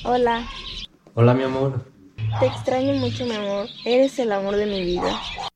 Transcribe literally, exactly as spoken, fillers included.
Hola, Hola, mi amor. te extraño mucho, mi amor. Eres el amor de mi vida.